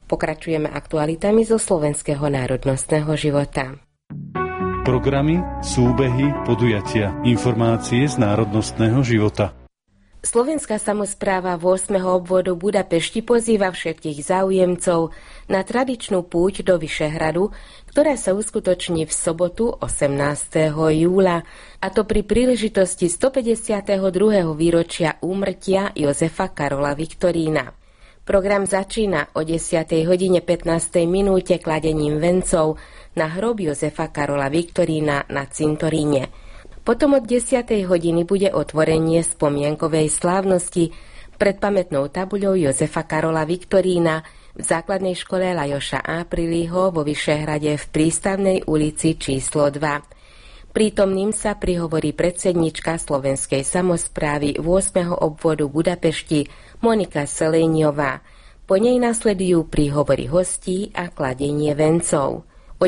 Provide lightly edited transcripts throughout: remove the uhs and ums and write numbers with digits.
Pokračujeme aktualitami zo slovenského národnostného života. Programy, súbehy, podujatia, informácie z národnostného života. Slovenská samospráva 8. obvodu Budapešti pozýva všetkých záujemcov na tradičnú púť do Vyšehradu, ktorá sa uskutoční v sobotu 18. júla, a to pri príležitosti 152. výročia úmrtia Jozefa Karola Viktorína. Program začína o 10:15 kladením vencov na hrob Jozefa Karola Viktorína na cintoríne. Potom od 10. hodiny bude otvorenie spomienkovej slávnosti pred pamätnou tabuľou Jozefa Karola Viktorína v základnej škole Lajoša Aprilího vo Vyšehrade v Prístavnej ulici číslo 2. Prítomným sa prihovorí predsednička Slovenskej samosprávy 8. obvodu Budapešti Monika Selejniová. Po nej nasledujú príhovory hostí a kladenie vencov. O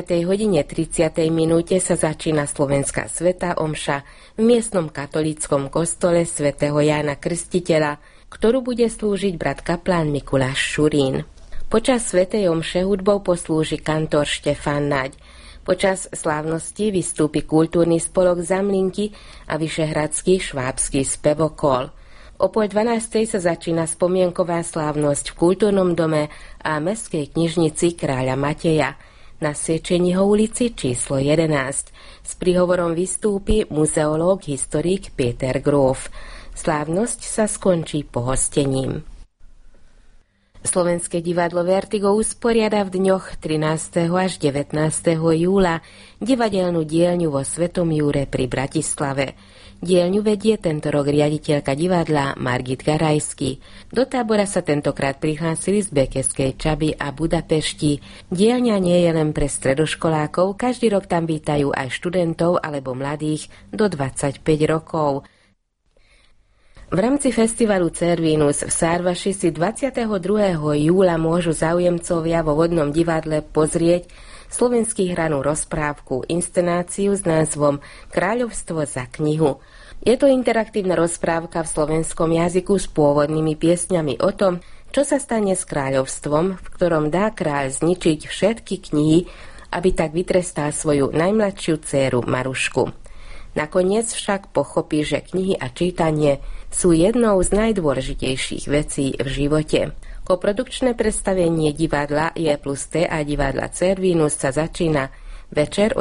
10:30 sa začína slovenská svätá omša v miestnom katolíckom kostole svätého Jána Krstiteľa, ktorú bude slúžiť brat kaplán Mikuláš Šurín. Počas svätej omše hudbou poslúži kantor Štefán Naď. Počas slávnosti vystúpi kultúrny spolok Zamlinky a vyšehradský švábsky spevokol. O 11:30 sa začína spomienková slávnosť v kultúrnom dome a mestskej knižnici kráľa Mateja na Siečeniho ulici číslo 11. S príhovorom vystúpi muzeológ, historik Peter Grof. Slávnosť sa skončí pohostením. Slovenské divadlo Vertigo usporiada v dňoch 13. až 19. júla divadelnú dielňu vo Svetom Júre pri Bratislave. Dielňu vedie tento rok riaditeľka divadla Margit Garajsky. Do tábora sa tentokrát prihlásili z Bekeskej Čaby a Budapešti. Dielňa nie je len pre stredoškolákov, každý rok tam vítajú aj študentov alebo mladých do 25 rokov. V rámci festivalu Cervinus v Sárvaši si 22. júla môžu záujemcovia vo Vodnom divadle pozrieť slovenský hranú rozprávku, inscenáciu s názvom Kráľovstvo za knihu. Je to interaktívna rozprávka v slovenskom jazyku s pôvodnými piesňami o tom, čo sa stane s kráľovstvom, v ktorom dá kráľ zničiť všetky knihy, aby tak vytrestal svoju najmladšiu dcéru Marušku. Nakoniec však pochopí, že knihy a čítanie sú jednou z najdôležitejších vecí v živote. Koprodukčné predstavenie divadla J+T a divadla Cervinus sa začína večer o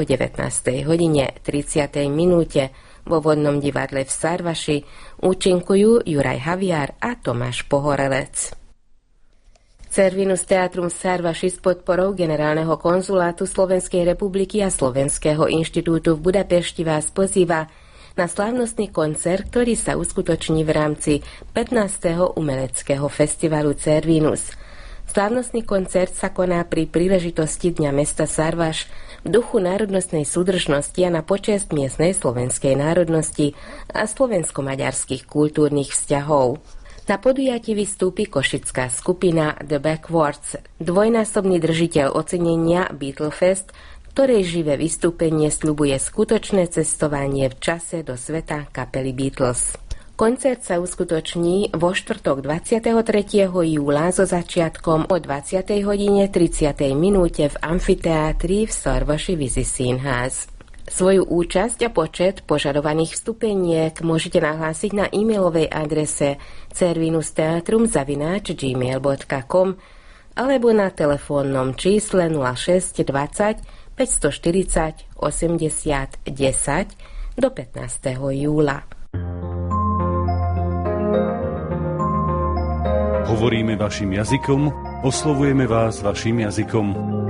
19:30 vo Vodnom divadle v Sárvaši. Účinkujú Juraj Haviar a Tomáš Pohorelec. Cervinus Teatrum v Sárvaši s podporou Generálneho konzulátu Slovenskej republiky a Slovenského inštitútu v Budapešti vás pozýva na slávnostný koncert, ktorý sa uskutoční v rámci 15. umeleckého festivalu Cervinus. Slávnostný koncert sa koná pri príležitosti Dňa mesta Sárvaš v duchu národnostnej súdržnosti a na počesť miestnej slovenskej národnosti a slovensko-maďarských kultúrnych vzťahov. Na podujatí vystúpi košická skupina The Backwards, dvojnásobný držiteľ ocenenia Beatlefest, ktorej živé vystúpenie sľubuje skutočné cestovanie v čase do sveta kapely Beatles. Koncert sa uskutoční vo štvrtok 23. júla so začiatkom o 20:30 v amfiteátri v Sárvaši Vizisínház. Svoju účasť a počet požadovaných vstupeniek môžete nahlásiť na e-mailovej adrese cervinusteatrum@gmail.com alebo na telefónnom čísle 06 20 540 80 10 do 15. júla. Hovoríme vašim jazykom, oslovujeme vás vašim jazykom.